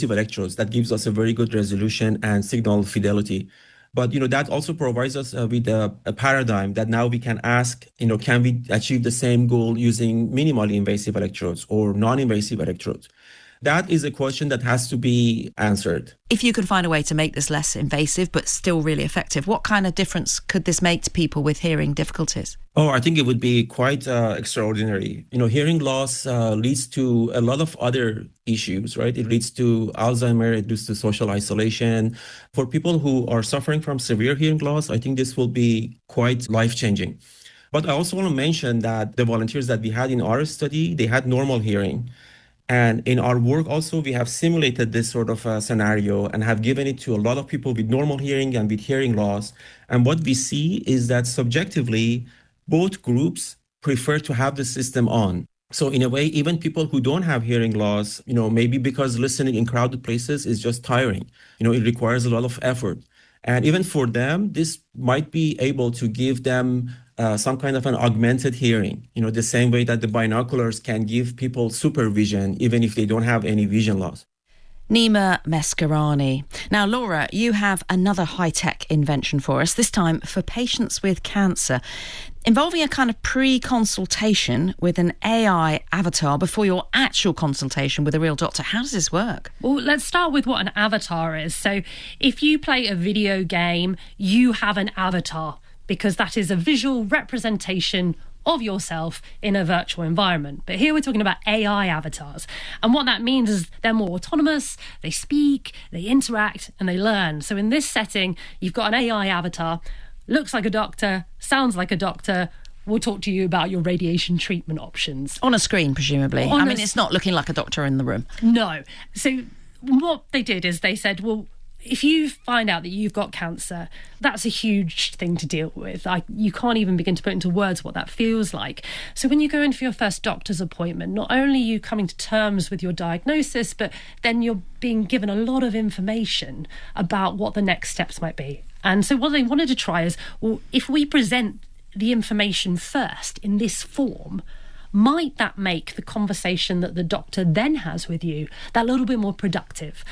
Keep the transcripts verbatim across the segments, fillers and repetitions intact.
invasive electrodes that gives us a very good resolution and signal fidelity. But, you know, that also provides us uh, with a, a paradigm that now we can ask, you know, can we achieve the same goal using minimally invasive electrodes or non-invasive electrodes? That is a question that has to be answered. If you can find a way to make this less invasive but still really effective, what kind of difference could this make to people with hearing difficulties? Oh, I think it would be quite uh, extraordinary. You know, hearing loss uh, leads to a lot of other issues, right? It leads to Alzheimer's, it leads to social isolation. For people who are suffering from severe hearing loss, I think this will be quite life-changing. But I also want to mention that the volunteers that we had in our study, they had normal hearing. And in our work also, we have simulated this sort of uh, scenario and have given it to a lot of people with normal hearing and with hearing loss. And what we see is that subjectively, both groups prefer to have the system on. So in a way, even people who don't have hearing loss, you know, maybe because listening in crowded places is just tiring. You know, it requires a lot of effort. And even for them, this might be able to give them uh, some kind of an augmented hearing, you know, the same way that the binoculars can give people supervision, even if they don't have any vision loss. Nima Meskarani. Now, Laura, you have another high-tech invention for us, this time for patients with cancer, involving a kind of pre-consultation with an A I avatar before your actual consultation with a real doctor. How does this work? Well, let's start with what an avatar is. So if you play a video game, you have an avatar because that is a visual representation of yourself in a virtual environment. But here we're talking about A I avatars. And what that means is they're more autonomous, they speak, they interact, and they learn. So in this setting, you've got an A I avatar, looks like a doctor, sounds like a doctor, will talk to you about your radiation treatment options. On a screen, presumably. On I mean, a... it's not looking like a doctor in the room. No. So what they did is they said, well, if you find out that you've got cancer, that's a huge thing to deal with. Like, you can't even begin to put into words what that feels like. So when you go in for your first doctor's appointment, not only are you coming to terms with your diagnosis, but then you're being given a lot of information about what the next steps might be. And so what they wanted to try is, well, if we present the information first in this form, might that make the conversation that the doctor then has with you that little bit more productive?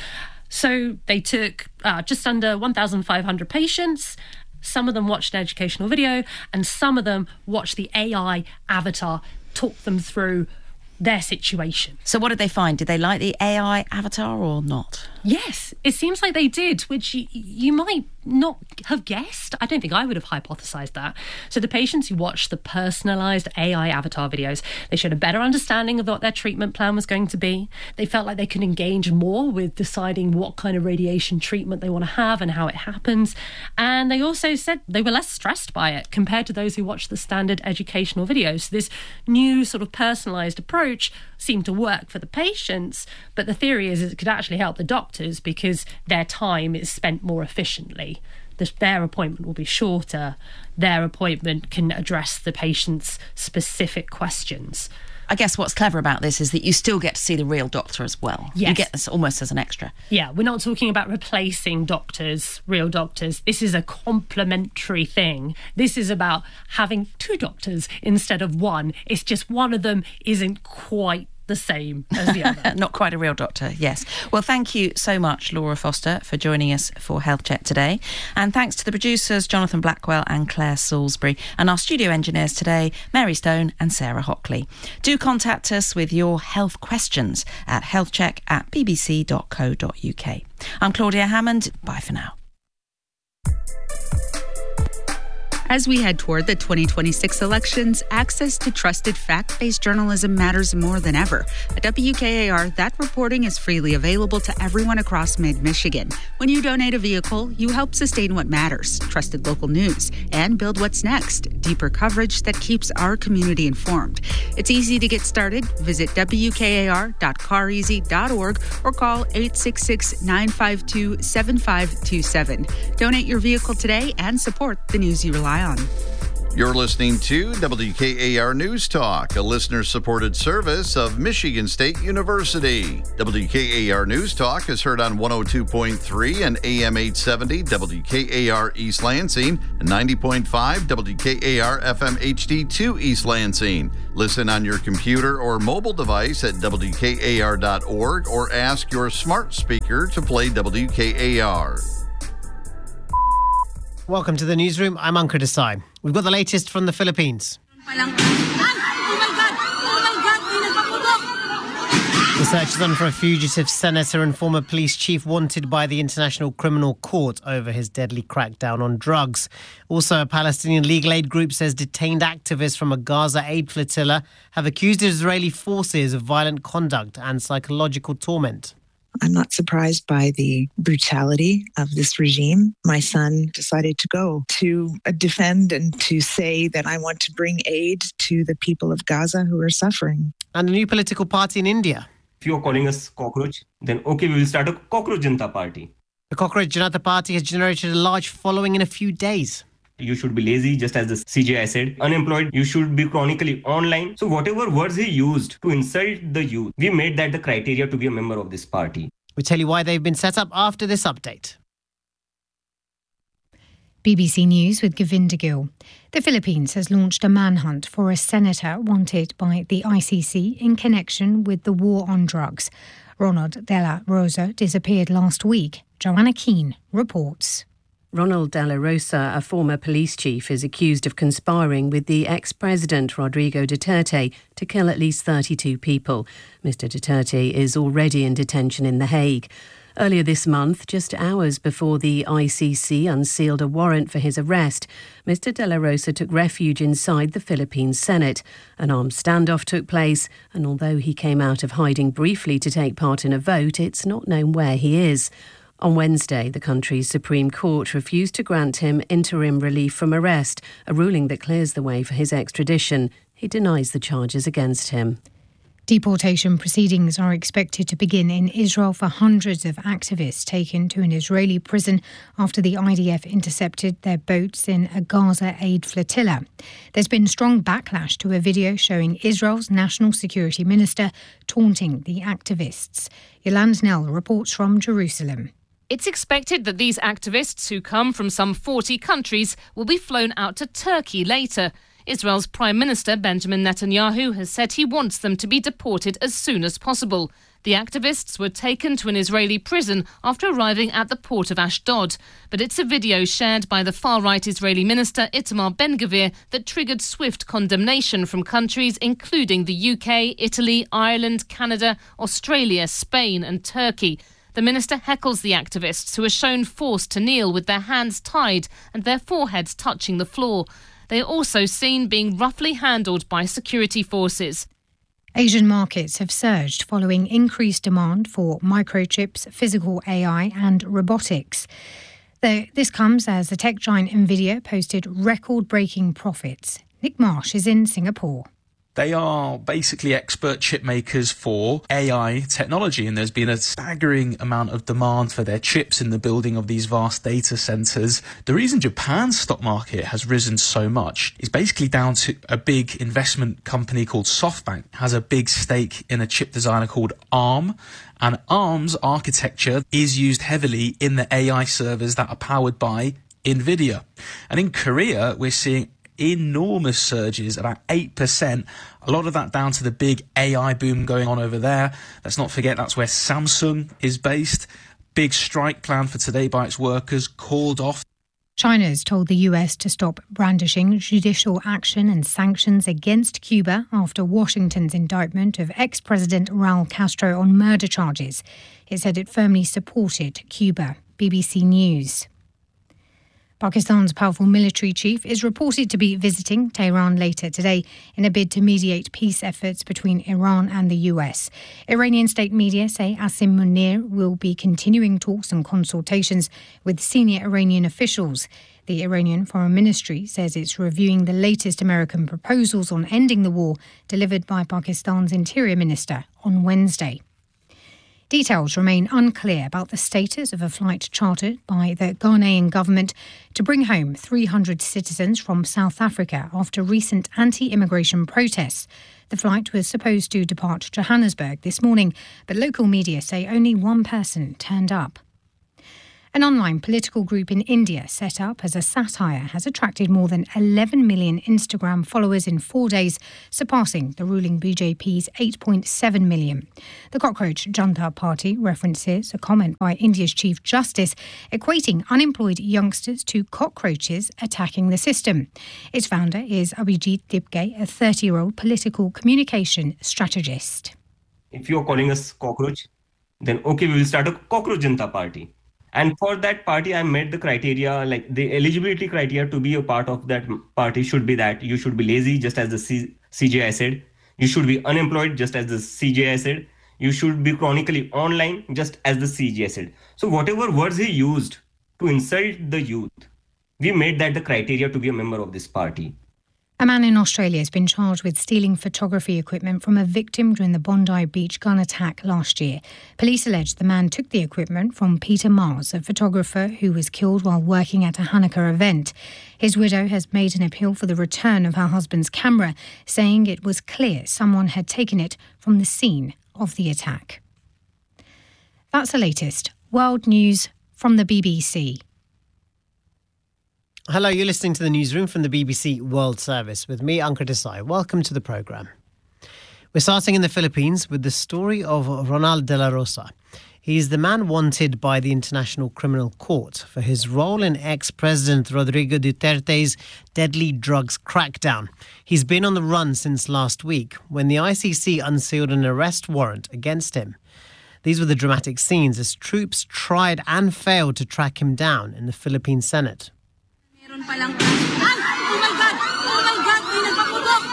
So they took uh, just under one thousand five hundred patients. Some of them watched an educational video and some of them watched the A I avatar talk them through their situation. So what did they find? Did they like the A I avatar or not? Yes, it seems like they did, which you, you might not have guessed. I don't think I would have hypothesized that. So the patients who watched the personalized A I avatar videos, they showed a better understanding of what their treatment plan was going to be. They felt like they could engage more with deciding what kind of radiation treatment they want to have and how it happens. And they also said they were less stressed by it compared to those who watched the standard educational videos. So this new sort of personalized approach seemed to work for the patients, but the theory is it could actually help the doctors because their time is spent more efficiently. Their appointment will be shorter. Their appointment can address the patient's specific questions. I guess what's clever about this is that you still get to see the real doctor as well. Yes. You get this almost as an extra. Yeah, we're not talking about replacing doctors, real doctors. This is a complementary thing. This is about having two doctors instead of one. It's just one of them isn't quite the same as the other. Not quite a real doctor, yes. Well, thank you so much, Laura Foster, for joining us for Health Check today. And thanks to the producers, Jonathan Blackwell and Claire Salisbury, and our studio engineers today, Mary Stone and Sarah Hockley. Do contact us with your health questions at healthcheck at bbc dot co dot uk. I'm Claudia Hammond. Bye for now. As we head toward the twenty twenty-six elections, access to trusted fact-based journalism matters more than ever. At W K A R, that reporting is freely available to everyone across mid-Michigan. When you donate a vehicle, you help sustain what matters, trusted local news, and build what's next, deeper coverage that keeps our community informed. It's easy to get started. Visit w k a r dot car easy dot org or call eight six six, nine five two, seven five two seven. Donate your vehicle today and support the news you rely on. You're listening to W K A R News Talk, a listener-supported service of Michigan State University. W K A R News Talk is heard on one oh two point three and A M eight seventy W K A R East Lansing and ninety point five W K A R F M H D two East Lansing. Listen on your computer or mobile device at W K A R dot org or ask your smart speaker to play W K A R. Welcome to the newsroom. I'm Ankur Desai. We've got the latest from the Philippines. The search is on for a fugitive senator and former police chief wanted by the International Criminal Court over his deadly crackdown on drugs. Also, a Palestinian legal aid group says detained activists from a Gaza aid flotilla have accused Israeli forces of violent conduct and psychological torment. I'm not surprised by the brutality of this regime. My son decided to go to defend and to say that I want to bring aid to the people of Gaza who are suffering. And a new political party in India. If you're calling us cockroach, then okay, we will start a Cockroach Janata Party. The Cockroach Janata Party has generated a large following in a few days. You should be lazy, just as the C J I said. Unemployed, you should be chronically online. So whatever words he used to insult the youth, we made that the criteria to be a member of this party. We'll tell you why they've been set up after this update. B B C News with Govinda Gill. The Philippines has launched a manhunt for a senator wanted by the I C C in connection with the war on drugs. Ronald De La Rosa disappeared last week. Joanna Keane reports. Ronald De La Rosa, a former police chief, is accused of conspiring with the ex-president Rodrigo Duterte to kill at least thirty-two people. Mister Duterte is already in detention in The Hague. Earlier this month, just hours before the I C C unsealed a warrant for his arrest, Mister De La Rosa took refuge inside the Philippine Senate. An armed standoff took place, and although he came out of hiding briefly to take part in a vote, it's not known where he is. On Wednesday, the country's Supreme Court refused to grant him interim relief from arrest, a ruling that clears the way for his extradition. He denies the charges against him. Deportation proceedings are expected to begin in Israel for hundreds of activists taken to an Israeli prison after the I D F intercepted their boats in a Gaza aid flotilla. There's been strong backlash to a video showing Israel's national security minister taunting the activists. Yolande Nell reports from Jerusalem. It's expected that these activists, who come from some forty countries, will be flown out to Turkey later. Israel's Prime Minister Benjamin Netanyahu has said he wants them to be deported as soon as possible. The activists were taken to an Israeli prison after arriving at the port of Ashdod. But it's a video shared by the far-right Israeli minister Itamar Ben-Gvir that triggered swift condemnation from countries including the U K, Italy, Ireland, Canada, Australia, Spain and Turkey. The minister heckles the activists, who are shown forced to kneel with their hands tied and their foreheads touching the floor. They are also seen being roughly handled by security forces. Asian markets have surged following increased demand for microchips, physical A I and robotics. This comes as the tech giant Nvidia posted record-breaking profits. Nick Marsh is in Singapore. They are basically expert chip makers for A I technology, and there's been a staggering amount of demand for their chips in the building of these vast data centers. The reason Japan's stock market has risen so much is basically down to a big investment company called SoftBank has a big stake in a chip designer called ARM, and ARM's architecture is used heavily in the A I servers that are powered by Nvidia. And in Korea, we're seeing enormous surges, about eight percent. A lot of that down to the big A I boom going on over there. Let's not forget that's where Samsung is based. Big strike plan for today by its workers called off. China's told the U S to stop brandishing judicial action and sanctions against Cuba after Washington's indictment of ex-President Raul Castro on murder charges. It said it firmly supported Cuba. B B C News. Pakistan's powerful military chief is reported to be visiting Tehran later today in a bid to mediate peace efforts between Iran and the U S. Iranian state media say Asim Munir will be continuing talks and consultations with senior Iranian officials. The Iranian Foreign Ministry says it's reviewing the latest American proposals on ending the war delivered by Pakistan's Interior Minister on Wednesday. Details remain unclear about the status of a flight chartered by the Ghanaian government to bring home three hundred citizens from South Africa after recent anti-immigration protests. The flight was supposed to depart Johannesburg this morning, but local media say only one person turned up. An online political group in India set up as a satire has attracted more than eleven million Instagram followers in four days, surpassing the ruling B J P's eight point seven million. The Cockroach Janata Party references a comment by India's Chief Justice equating unemployed youngsters to cockroaches attacking the system. Its founder is Abhijit Dipke, a thirty-year-old political communication strategist. If you're calling us cockroach, then okay, we will start a Cockroach Janata Party. And for that party, I made the criteria, like the eligibility criteria to be a part of that party should be that you should be lazy, just as the C- CJI said. You should be unemployed, just as the C J I said. You should be chronically online, just as the C J I said. So whatever words he used to insult the youth, we made that the criteria to be a member of this party. A man in Australia has been charged with stealing photography equipment from a victim during the Bondi Beach gun attack last year. Police allege the man took the equipment from Peter Mars, a photographer who was killed while working at a Hanukkah event. His widow has made an appeal for the return of her husband's camera, saying it was clear someone had taken it from the scene of the attack. That's the latest. World news from the B B C. Hello, you're listening to the newsroom from the B B C World Service with me, Ankur Desai. Welcome to the programme. We're starting in the Philippines with the story of Ronald De La Rosa. He's the man wanted by the International Criminal Court for his role in ex-President Rodrigo Duterte's deadly drugs crackdown. He's been on the run since last week when the I C C unsealed an arrest warrant against him. These were the dramatic scenes as troops tried and failed to track him down in the Philippine Senate. Oh my God! Oh my God! May nagpaputok!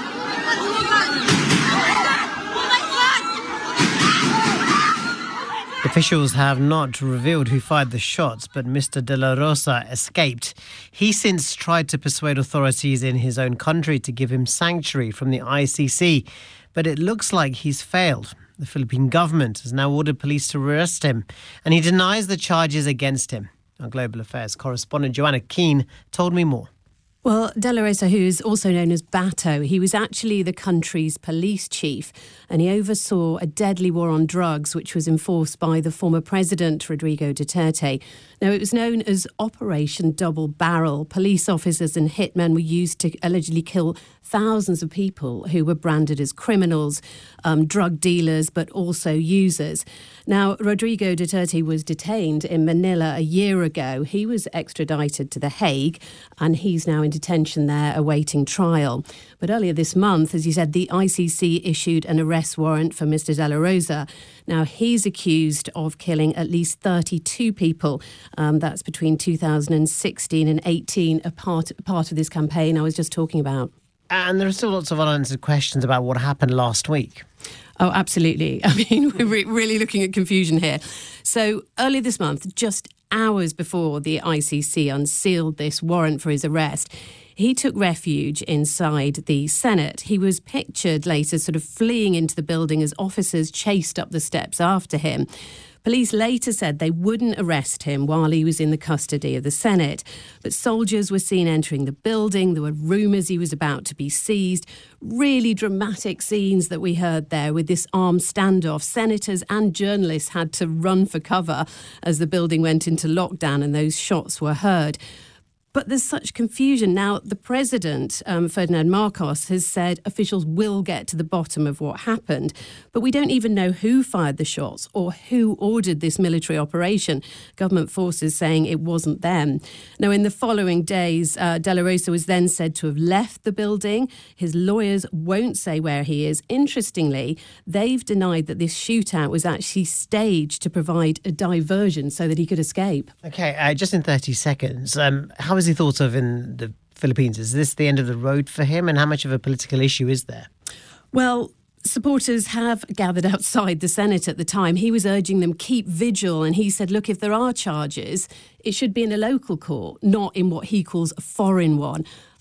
Oh my God! Officials have not revealed who fired the shots, but Mister De La Rosa escaped. He since tried to persuade authorities in his own country to give him sanctuary from the I C C, but it looks like he's failed. The Philippine government has now ordered police to arrest him, and he denies the charges against him. Our Global Affairs correspondent Joanna Keane told me more. Well, De La Rosa, who is also known as Bato, he was actually the country's police chief, and he oversaw a deadly war on drugs which was enforced by the former president, Rodrigo Duterte. Now, it was known as Operation Double Barrel. Police officers and hitmen were used to allegedly kill thousands of people who were branded as criminals, um, drug dealers, but also users. Now, Rodrigo Duterte was detained in Manila a year ago. He was extradited to The Hague, and he's now in detention there awaiting trial. But earlier this month, as you said, the I C C issued an arrest warrant for Mister De La Rosa. Now, he's accused of killing at least thirty-two people. Um, that's between two thousand sixteen and eighteen, a part, part of this campaign I was just talking about. And there are still lots of unanswered questions about what happened last week. Oh, absolutely. I mean, we're re- really looking at confusion here. So earlier this month, just hours before the I C C unsealed this warrant for his arrest, he took refuge inside the Senate. He was pictured later sort of fleeing into the building as officers chased up the steps after him. Police later said they wouldn't arrest him while he was in the custody of the Senate. But soldiers were seen entering the building. There were rumours he was about to be seized. Really dramatic scenes that we heard there with this armed standoff. Senators and journalists had to run for cover as the building went into lockdown and those shots were heard. But there's such confusion. Now, the president, um, Ferdinand Marcos, has said officials will get to the bottom of what happened. But we don't even know who fired the shots or who ordered this military operation. Government forces saying it wasn't them. Now, in the following days, uh, De La Rosa was then said to have left the building. His lawyers won't say where he is. Interestingly, they've denied that this shootout was actually staged to provide a diversion so that he could escape. OK, uh, just in thirty seconds, um, how is he thought of in the Philippines? Is this the end of the road for him, and how much of a political issue is there? Well, supporters have gathered outside the Senate at the time. He was urging them keep vigil, and he said, look, if there are charges, it should be in a local court, not in what he calls a foreign one.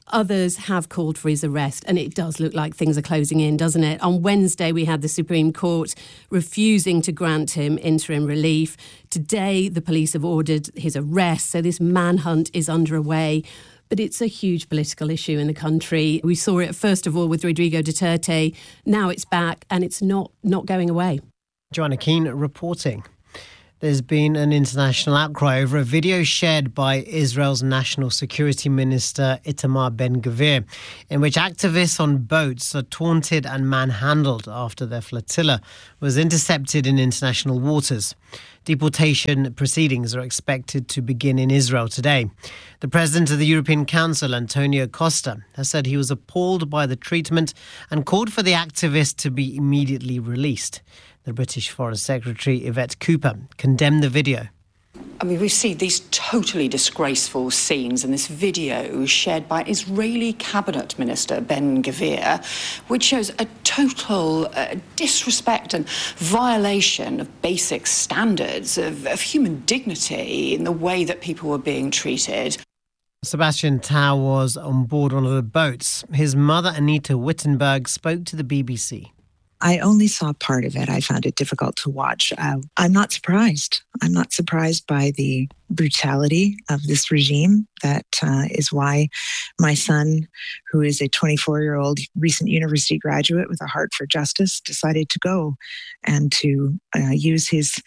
Others have called for his arrest, and it does look like things are closing in, doesn't it? On Wednesday, we had the Supreme Court refusing to grant him interim relief. Today, the police have ordered his arrest, so this manhunt is underway. But it's a huge political issue in the country. We saw it, first of all, with Rodrigo Duterte. Now it's back, and it's not, not going away. Joanna Keane reporting. There's been an international outcry over a video shared by Israel's National Security Minister Itamar Ben-Gvir, in which activists on boats are taunted and manhandled after their flotilla was intercepted in international waters. Deportation proceedings are expected to begin in Israel today. The president of the European Council, Antonio Costa, has said he was appalled by the treatment and called for the activists to be immediately released. The British Foreign Secretary, Yvette Cooper, condemned the video. I mean, we see these totally disgraceful scenes in this video shared by Israeli Cabinet Minister Ben-Gvir, which shows a total uh, disrespect and violation of basic standards of, of human dignity in the way that people were being treated. Sebastian Tau was on board one of the boats. His mother, Anita Wittenberg, spoke to the B B C. I only saw part of it. I found it difficult to watch. Uh, I'm not surprised. I'm not surprised by the brutality of this regime. That uh, is why my son, who is a twenty-four-year-old recent university graduate with a heart for justice, decided to go and to uh, use his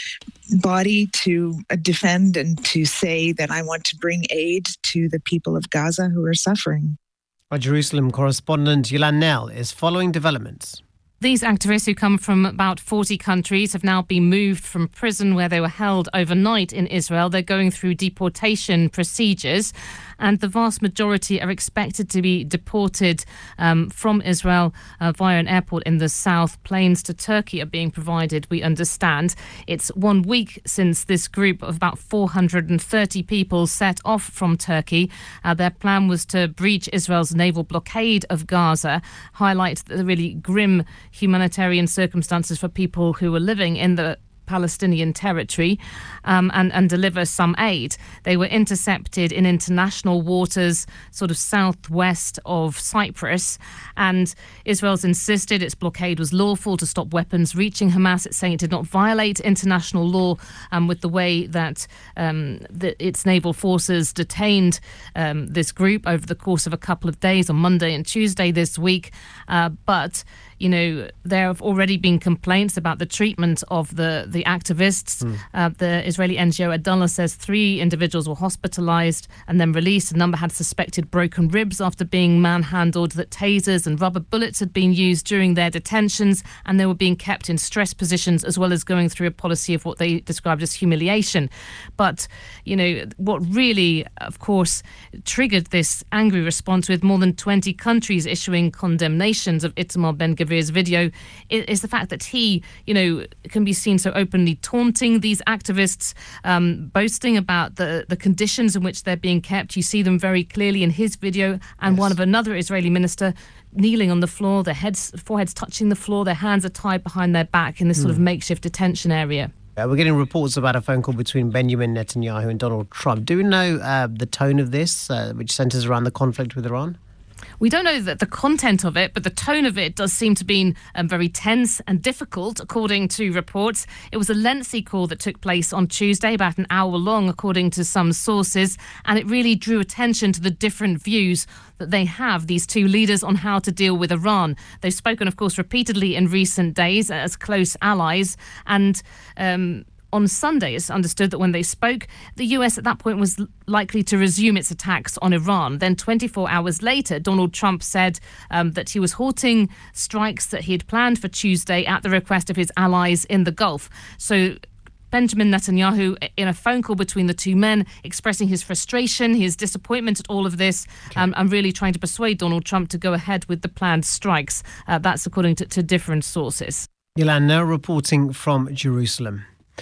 body to uh, defend and to say that I want to bring aid to the people of Gaza who are suffering. Our Jerusalem correspondent Yulan Nell is following developments. These activists, who come from about forty countries, have now been moved from prison where they were held overnight in Israel. They're going through deportation procedures, and the vast majority are expected to be deported um, from Israel uh, via an airport in the south. Planes to Turkey are being provided, we understand. It's one week since this group of about four hundred thirty people set off from Turkey. Uh, their plan was to breach Israel's naval blockade of Gaza, highlight the really grim humanitarian circumstances for people who were living in the Palestinian territory, um, and, and deliver some aid. They were intercepted in international waters, sort of southwest of Cyprus, and Israel's insisted its blockade was lawful to stop weapons reaching Hamas. It's saying it did not violate international law um, with the way that um, the, its naval forces detained um, this group over the course of a couple of days on Monday and Tuesday this week. Uh, but You know, there have already been complaints about the treatment of the, the activists. Mm. Uh, the Israeli N G O Adallah says three individuals were hospitalized and then released. A number had suspected broken ribs after being manhandled, that tasers and rubber bullets had been used during their detentions, and they were being kept in stress positions, as well as going through a policy of what they described as humiliation. But, you know, what really, of course, triggered this angry response, with more than twenty countries issuing condemnations of Itamar Ben-Gvir's video, is the fact that he, you know, can be seen so openly taunting these activists, um, boasting about the, the conditions in which they're being kept. You see them very clearly in his video, and yes. one of another Israeli minister kneeling on the floor, their heads, foreheads touching the floor, their hands are tied behind their back in this mm. sort of makeshift detention area. Uh, we're getting reports about a phone call between Benjamin Netanyahu and Donald Trump. Do we know uh, the tone of this, uh, which centres around the conflict with Iran? We don't know the, the content of it, but the tone of it does seem to be um, very tense and difficult, according to reports. It was a lengthy call that took place on Tuesday, about an hour long, according to some sources, and it really drew attention to the different views that they have, these two leaders, on how to deal with Iran. They've spoken, of course, repeatedly in recent days as close allies, and um on Sunday, it's understood that when they spoke, the U S at that point was likely to resume its attacks on Iran. Then twenty-four hours later, Donald Trump said um, that he was halting strikes that he had planned for Tuesday at the request of his allies in the Gulf. So Benjamin Netanyahu, in a phone call between the two men, expressing his frustration, his disappointment at all of this, okay. um, and really trying to persuade Donald Trump to go ahead with the planned strikes. Uh, that's according to, to different sources. Yolanda reporting from Jerusalem.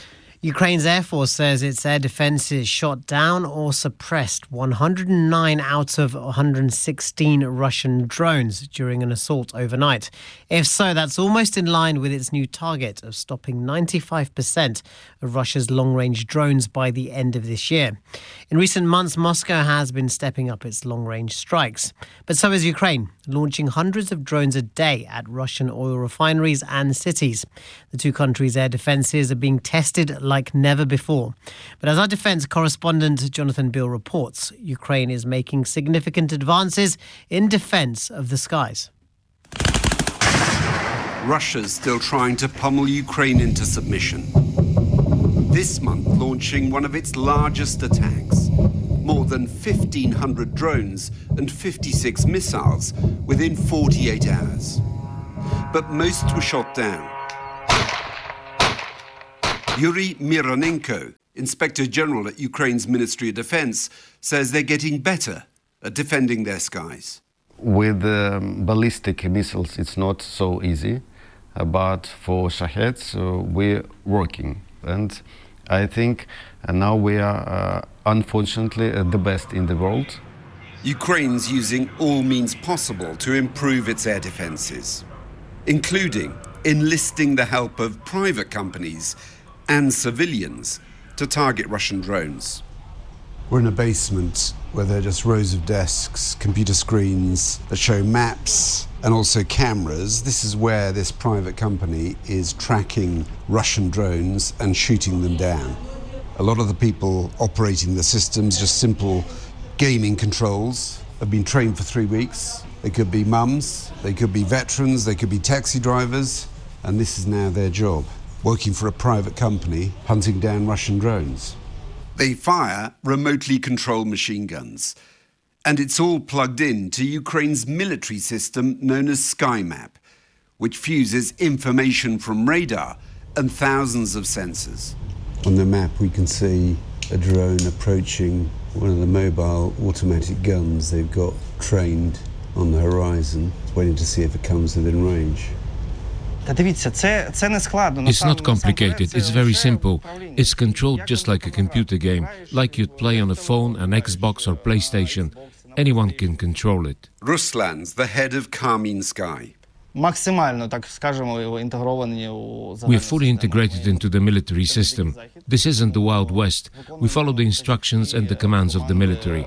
Ukraine's Air Force says its air defences shot down or suppressed one hundred nine out of one hundred sixteen Russian drones during an assault overnight. If so, that's almost in line with its new target of stopping ninety-five percent of Russia's long-range drones by the end of this year. In recent months, Moscow has been stepping up its long-range strikes. But so is Ukraine, launching hundreds of drones a day at Russian oil refineries and cities. The two countries' air defences are being tested like never before. But as our defence correspondent Jonathan Beale reports, Ukraine is making significant advances in defence of the skies. Russia's still trying to pummel Ukraine into submission. This month launching one of its largest attacks. More than fifteen hundred drones and fifty-six missiles within forty-eight hours. But most were shot down. Yuri Mironenko, Inspector General at Ukraine's Ministry of Defense, says they're getting better at defending their skies. With um, ballistic missiles, it's not so easy, uh, but for Shaheds, uh, we're working. And I think uh, now we are, uh, unfortunately, uh, the best in the world. Ukraine's using all means possible to improve its air defences, including enlisting the help of private companies and civilians to target Russian drones. We're in a basement where there are just rows of desks, computer screens that show maps and also cameras. This is where this private company is tracking Russian drones and shooting them down. A lot of the people operating the systems, just simple gaming controls, have been trained for three weeks. They could be mums, they could be veterans, they could be taxi drivers, and this is now their job, working for a private company, hunting down Russian drones. They fire remotely controlled machine guns, and it's all plugged in to Ukraine's military system known as SkyMap, which fuses information from radar and thousands of sensors. On the map we can see a drone approaching one of the mobile automatic guns they've got trained on the horizon, waiting to see if it comes within range. It's not complicated, it's very simple. It's controlled just like a computer game, like you'd play on a phone, an Xbox or PlayStation. Anyone can control it. Ruslan's the head of Karmin Sky. We're fully integrated into the military system. This isn't the Wild West. We follow the instructions and the commands of the military.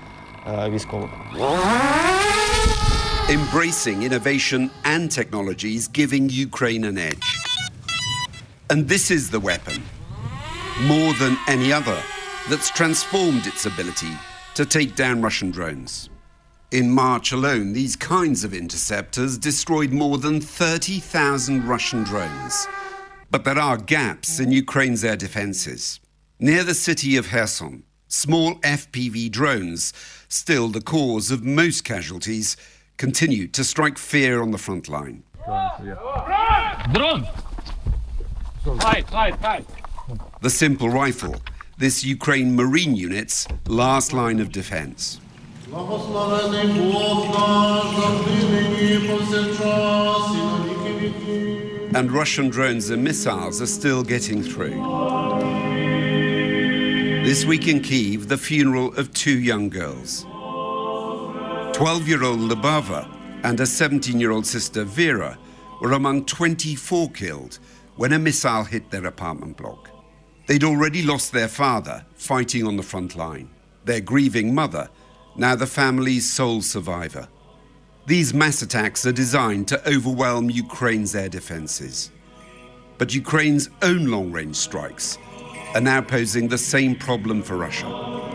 Embracing innovation and technologies, giving Ukraine an edge. And this is the weapon, more than any other, that's transformed its ability to take down Russian drones. In March alone, these kinds of interceptors destroyed more than thirty thousand Russian drones. But there are gaps in Ukraine's air defences. Near the city of Kherson, small F P V drones, still the cause of most casualties, continue to strike fear on the front line. Drone! Hide, hide, hide. The simple rifle, this Ukraine Marine unit's last line of defense. And Russian drones and missiles are still getting through. This week in Kyiv, the funeral of two young girls. twelve-year-old Lubava and her seventeen-year-old sister Vera were among twenty-four killed when a missile hit their apartment block. They'd already lost their father fighting on the front line, their grieving mother, now the family's sole survivor. These mass attacks are designed to overwhelm Ukraine's air defences. But Ukraine's own long-range strikes are now posing the same problem for Russia.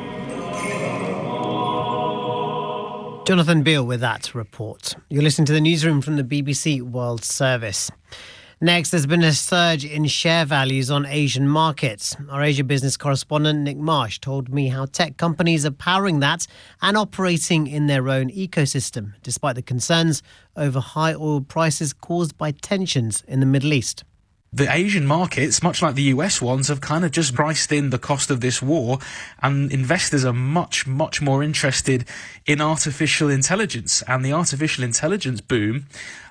Jonathan Beale with that report. You're listening to the newsroom from the B B C World Service. Next, there's been a surge in share values on Asian markets. Our Asia business correspondent Nick Marsh told me how tech companies are powering that and operating in their own ecosystem, despite the concerns over high oil prices caused by tensions in the Middle East. The Asian markets, much like the U S ones, have kind of just priced in the cost of this war, and investors are much, much more interested in artificial intelligence. And the artificial intelligence boom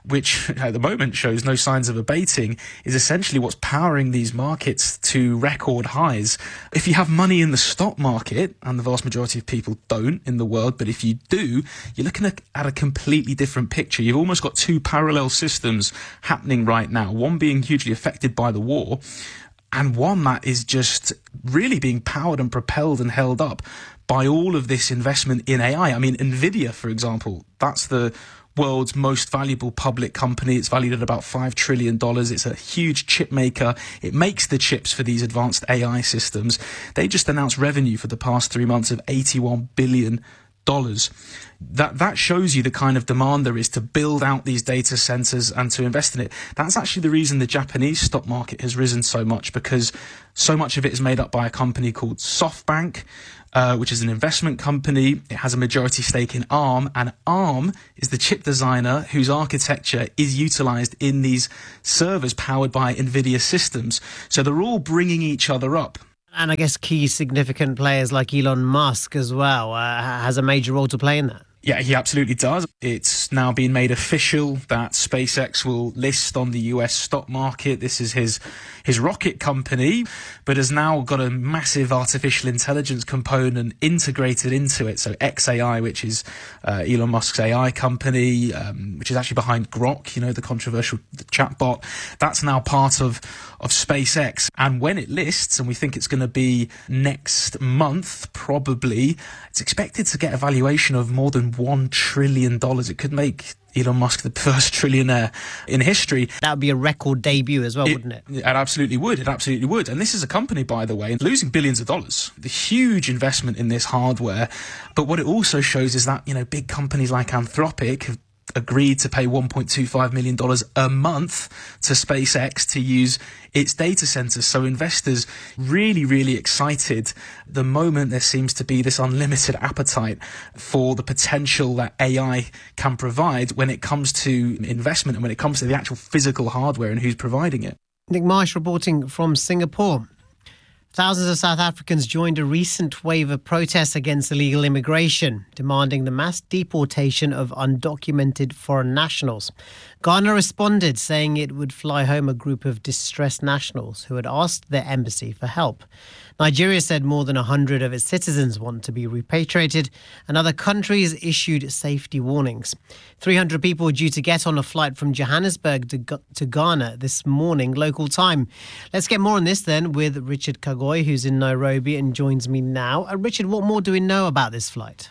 which at the moment shows no signs of abating, is essentially what's powering these markets to record highs. If you have money in the stock market, and the vast majority of people don't in the world, but if you do, you're looking at, at a completely different picture. You've almost got two parallel systems happening right now, one being hugely affected by the war, and one that is just really being powered and propelled and held up by all of this investment in A I. I mean, NVIDIA, for example, that's the world's most valuable public company. It's valued at about five trillion dollars. It's a huge chip maker. It makes the chips for these advanced A I systems. They just announced revenue for the past three months of eighty-one billion dollars. That that shows you the kind of demand there is to build out these data centers and to invest in it. That's actually the reason the Japanese stock market has risen so much, because so much of it is made up by a company called SoftBank, uh, which is an investment company. It has a majority stake in ARM, and ARM is the chip designer whose architecture is utilized in these servers powered by NVIDIA systems. So they're all bringing each other up. And I guess key significant players like Elon Musk as well uh, has a major role to play in that. Yeah, he absolutely does. It's now been made official that SpaceX will list on the U S stock market. This is his his rocket company, but has now got a massive artificial intelligence component integrated into it. So X A I, which is uh, Elon Musk's A I company, um, which is actually behind Grok, you know, the controversial chatbot, that's now part of, of SpaceX. And when it lists, and we think it's going to be next month, probably, it's expected to get a valuation of more than one trillion dollars. It could make Elon Musk the first trillionaire in history. That would be a record debut as well, it, wouldn't it? It absolutely would. It absolutely would. And this is a company, by the way, losing billions of dollars. The huge investment in this hardware. But what it also shows is that, you know, big companies like Anthropic have agreed to pay one point two five million dollars a month to SpaceX to use its data centers. So investors really, really excited the moment there seems to be this unlimited appetite for the potential that A I can provide when it comes to investment and when it comes to the actual physical hardware and who's providing it. Nick Marsh reporting from Singapore. Thousands of South Africans joined a recent wave of protests against illegal immigration, demanding the mass deportation of undocumented foreign nationals. Ghana responded, saying it would fly home a group of distressed nationals who had asked their embassy for help. Nigeria said more than one hundred of its citizens want to be repatriated, and other countries issued safety warnings. three hundred people were due to get on a flight from Johannesburg to, to Ghana this morning, local time. Let's get more on this then with Richard Kagoy, who's in Nairobi and joins me now. Uh, Richard, what more do we know about this flight?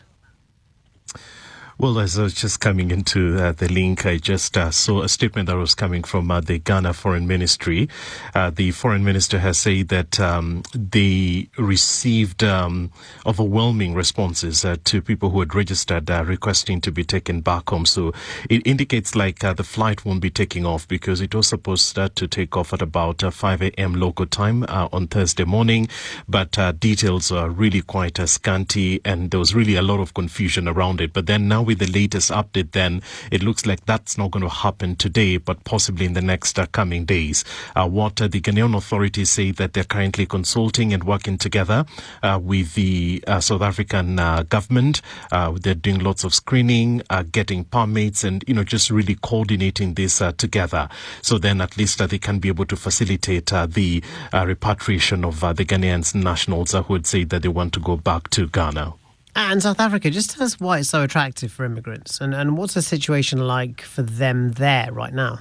Well, as I was just coming into uh, the link, I just uh, saw a statement that was coming from uh, the Ghana Foreign Ministry. Uh, the Foreign Minister has said that um, they received um, overwhelming responses uh, to people who had registered uh, requesting to be taken back home. So it indicates like uh, the flight won't be taking off because it was supposed uh, to take off at about uh, five a.m. local time uh, on Thursday morning. But uh, details are really quite uh, scanty, and there was really a lot of confusion around it. But then now with the latest update, then it looks like that's not going to happen today, but possibly in the next uh, coming days. Uh, what uh, the Ghanaian authorities say that they're currently consulting and working together uh, with the uh, South African uh, government. Uh, they're doing lots of screening, uh, getting permits, and you know just really coordinating this uh, together. So then at least uh, they can be able to facilitate uh, the uh, repatriation of uh, the Ghanaian nationals uh, who would say that they want to go back to Ghana. And South Africa, just tell us why it's so attractive for immigrants and, and what's the situation like for them there right now?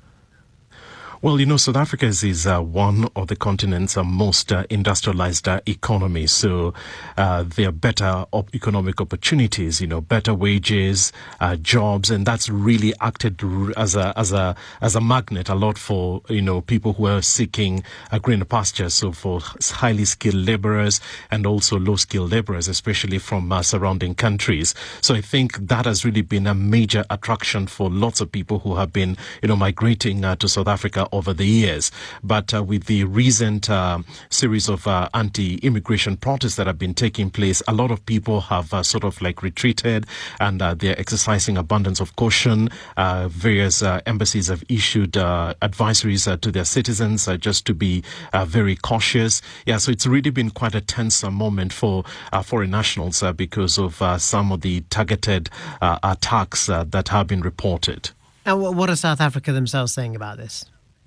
Well, you know, South Africa is, is uh, one of the continent's uh, most uh, industrialized uh, economies. So uh, there are better op- economic opportunities, you know, better wages, uh, jobs, and that's really acted as a as a as a magnet a lot for you know people who are seeking a greener pasture. So for highly skilled laborers and also low skilled laborers, especially from uh, surrounding countries. So I think that has really been a major attraction for lots of people who have been you know migrating uh, to South Africa over the years. But uh, with the recent uh, series of uh, anti-immigration protests that have been taking place, a lot of people have uh, sort of like retreated and uh, they're exercising abundance of caution. Uh, various uh, embassies have issued uh, advisories uh, to their citizens uh, just to be uh, very cautious. Yeah, so it's really been quite a tense uh, moment for uh, foreign nationals uh, because of uh, some of the targeted uh, attacks uh, that have been reported. And what are South Africa themselves saying about this?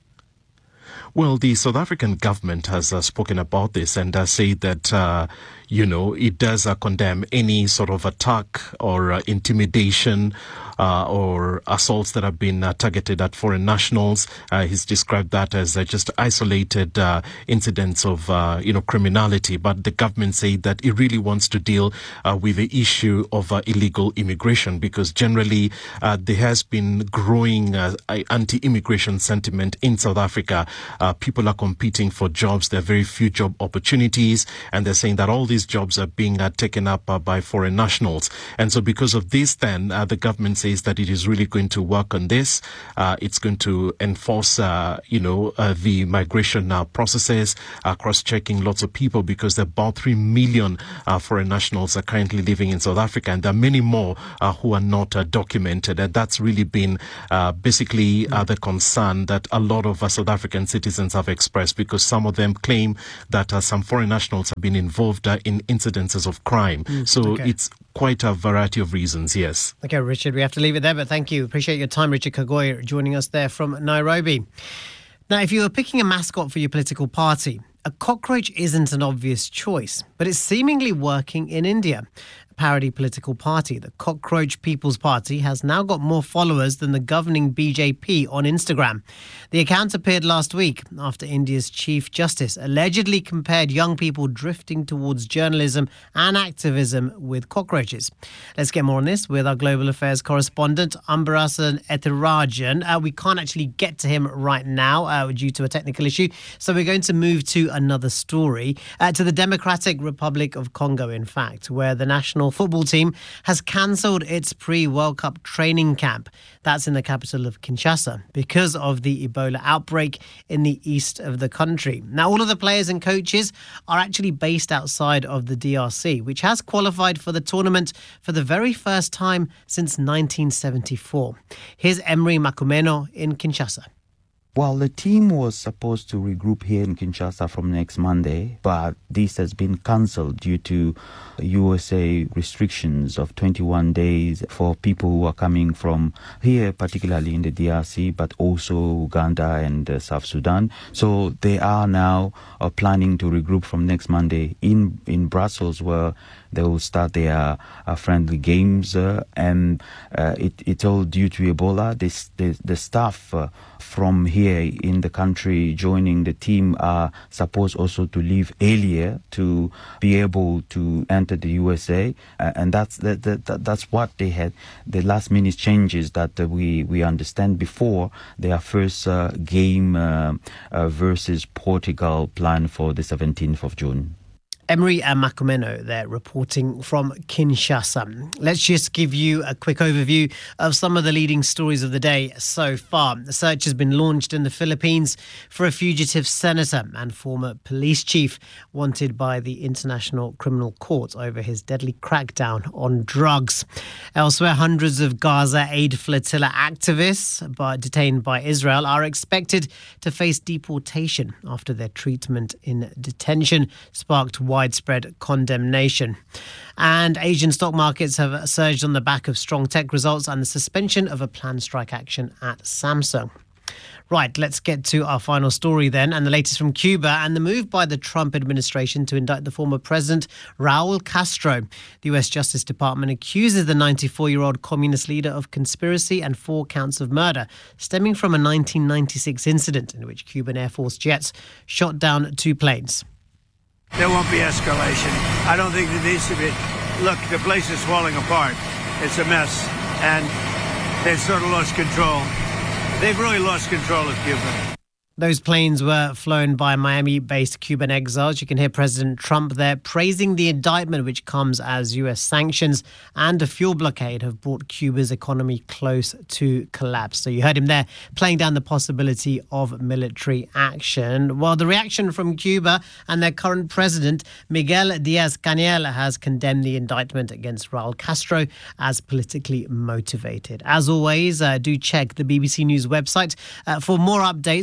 Well, the South African government has uh, spoken about this and uh, said that, uh, you know, it does uh, condemn any sort of attack or uh, intimidation uh, or assaults that have been uh, targeted at foreign nationals. Uh, he's described that as uh, just isolated uh, incidents of, uh, you know, criminality. But the government said that it really wants to deal uh, with the issue of uh, illegal immigration, because generally uh, there has been growing uh, anti-immigration sentiment in South Africa. Uh, people are competing for jobs. There are very few job opportunities, and they're saying that all these jobs are being uh, taken up uh, by foreign nationals. And so because of this, then uh, the government says that it is really going to work on this. Uh, it's going to enforce, uh, you know, uh, the migration uh, processes, uh, cross-checking lots of people, because there are about three million uh, foreign nationals are currently living in South Africa, and there are many more uh, who are not uh, documented. And that's really been uh, basically uh, the concern that a lot of uh, South African citizens have expressed, because some of them claim that uh, some foreign nationals have been involved uh, in incidences of crime. Mm, so okay. It's quite a variety of reasons, yes. Okay, Richard, we have to leave it there, but thank you. Appreciate your time, Richard Kagoy, joining us there from Nairobi. Now, if you were picking a mascot for your political party, a cockroach isn't an obvious choice, but it's seemingly working in India. A parody political party, the Cockroach People's Party, has now got more followers than the governing B J P on Instagram. The account appeared last week after India's Chief Justice allegedly compared young people drifting towards journalism and activism with cockroaches. Let's get more on this with our global affairs correspondent, Ambarasan Ethirajan. Uh, we can't actually get to him right now uh, due to a technical issue, so we're going to move to another story, uh, to the Democratic Republic of Congo, in fact, where the national football team has cancelled its pre-World Cup training camp. That's in the capital of Kinshasa because of the Ebola outbreak in the east of the country. Now, all of the players and coaches are actually based outside of the D R C, which has qualified for the tournament for the very first time since nineteen seventy-four. Here's Emery Makumeno in Kinshasa. Well, the team was supposed to regroup here in Kinshasa from next Monday, but this has been cancelled due to U S A restrictions of twenty-one days for people who are coming from here, particularly in the D R C, but also Uganda and uh, South Sudan. So they are now uh, planning to regroup from next Monday in, in Brussels, where they will start their uh, friendly games. Uh, and uh, it, it's all due to Ebola. This, the, the staff uh, from here in the country joining the team are supposed also to leave earlier to be able to enter the U S A. Uh, and that's that, that, that's what they had, the last minute changes that uh, we, we understand before their first uh, game uh, uh, versus Portugal planned for the seventeenth of June. Emery Makumeno there reporting from Kinshasa. Let's just give you a quick overview of some of the leading stories of the day so far. The search has been launched in the Philippines for a fugitive senator and former police chief wanted by the International Criminal Court over his deadly crackdown on drugs. Elsewhere, hundreds of Gaza Aid Flotilla activists but detained by Israel are expected to face deportation after their treatment in detention sparked widespread condemnation. And Asian stock markets have surged on the back of strong tech results and the suspension of a planned strike action at Samsung. Right, let's get to our final story then, and the latest from Cuba and the move by the Trump administration to indict the former president, Raul Castro. The U S Justice Department accuses the ninety-four-year-old communist leader of conspiracy and four counts of murder, stemming from a nineteen ninety-six incident in which Cuban Air Force jets shot down two planes. There won't be escalation. I don't think there needs to be. Look, the place is falling apart. It's a mess. And they've sort of lost control. They've really lost control of Cuba. Those planes were flown by Miami-based Cuban exiles. You can hear President Trump there praising the indictment, which comes as U S sanctions and a fuel blockade have brought Cuba's economy close to collapse. So you heard him there playing down the possibility of military action. Well, the reaction from Cuba and their current president, Miguel Diaz-Canel, has condemned the indictment against Raul Castro as politically motivated. As always, uh, do check the B B C News website uh, for more updates regarding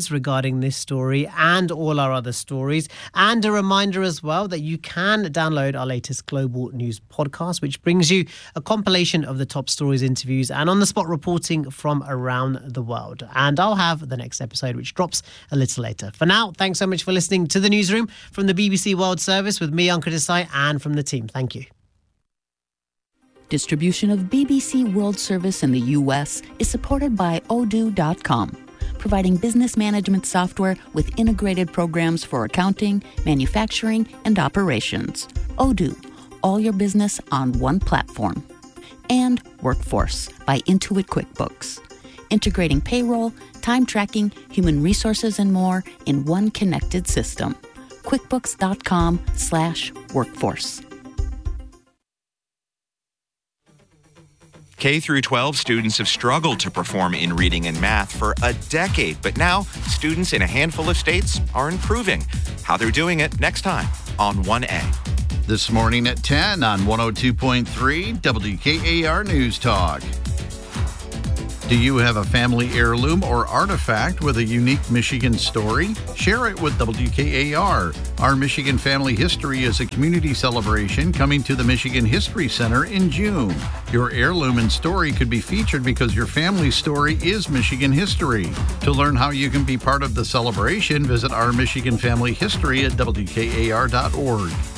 regarding this story and all our other stories. And a reminder as well that you can download our latest Global News podcast, which brings you a compilation of the top stories, interviews, and on-the-spot reporting from around the world. And I'll have the next episode, which drops a little later. For now, thanks so much for listening to The Newsroom from the B B C World Service with me, Ankur Desai, and from the team. Thank you. Distribution of B B C World Service in the U S is supported by Odoo dot com, providing business management software with integrated programs for accounting, manufacturing, and operations. Odoo, all your business on one platform. And Workforce by Intuit QuickBooks, integrating payroll, time tracking, human resources, and more in one connected system. QuickBooks dot com slash workforce. K through twelve students have struggled to perform in reading and math for a decade, but now students in a handful of states are improving. How they're doing it next time on one A. This morning at ten on one oh two point three W K A R News Talk. Do you have a family heirloom or artifact with a unique Michigan story? Share it with W K A R. Our Michigan Family History is a community celebration coming to the Michigan History Center in June. Your heirloom and story could be featured because your family's story is Michigan history. To learn how you can be part of the celebration, visit our Michigan Family History at W K A R dot org.